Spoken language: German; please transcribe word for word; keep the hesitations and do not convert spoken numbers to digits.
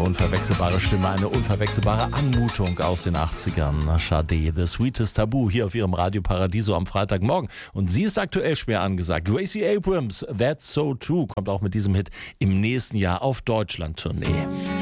unverwechselbare Stimme, eine unverwechselbare Anmutung aus den achtzigern. Sade, The Sweetest Taboo, hier auf ihrem Radio Paradiso am Freitagmorgen. Und sie ist aktuell schwer angesagt. Gracie Abrams, That's So True, kommt auch mit diesem Hit im nächsten Jahr auf Deutschland-Tournee.